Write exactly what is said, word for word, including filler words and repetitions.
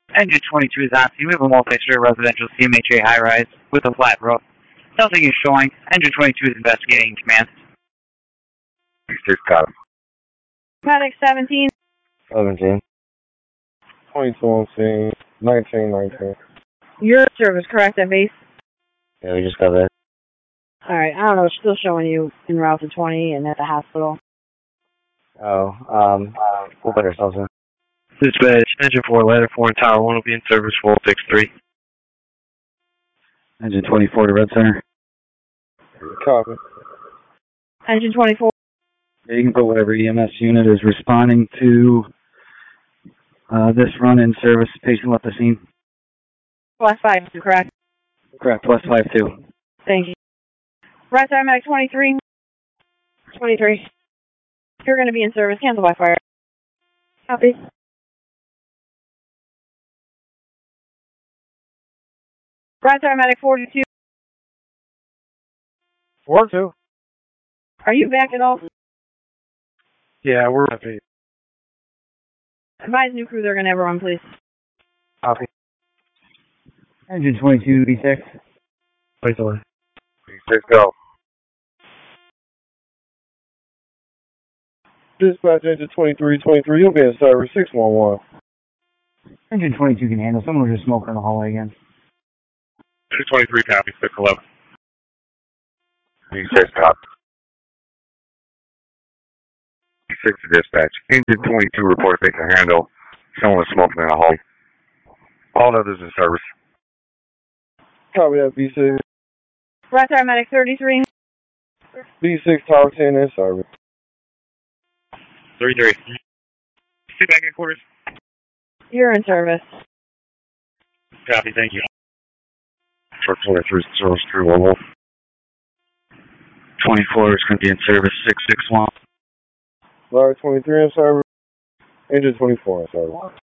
Engine twenty-two is on scene. We have a multi-story residential C M H A high-rise with a flat roof. Something is showing. Engine twenty-two is investigating command. Six cop. Medic seventeen. seventeen. twenty-two on scene. nineteen, nineteen. Your service, correct, at base? Yeah, we just got that. Alright, I don't know, it's still showing you en route to twenty and at the hospital. Oh, um, uh, we'll put ourselves in. Dispatch, engine four, ladder four, and tower one will be in service for Wolf X three. Engine twenty-four to Red Center. Copy. Engine twenty-four. Yeah, you can put whatever E M S unit is responding to uh, this run in service. Patient left the scene. Plus five, correct? Correct, plus five two. Thank you. Right side medic twenty-three. twenty-three. You're going to be in service. Cancel by fire. Copy. Right side medic forty-two. four two. Are you back at all? Yeah, we're happy. Advise new crew they're going to have a run, please. Copy. Engine twenty-two, B six. Place away. Six go. Dispatch engine twenty-three, twenty-three, you'll be in service six one one. Engine twenty-two can handle. Someone was just smoking in the hallway again. two twenty-three copy, six eleven. six cop. six to dispatch. Engine twenty-two report they can handle. Someone was smoking in a hole. All others in service. Copy that, B six. Right side medic thirty-three. B six, tower ten in service. three three. Sit back in quarters. You're in service. Copy, thank you. Truck twenty-three, service three one one. twenty-four is going to be in service six six one. Larry twenty-three in service. Engine twenty-four in service.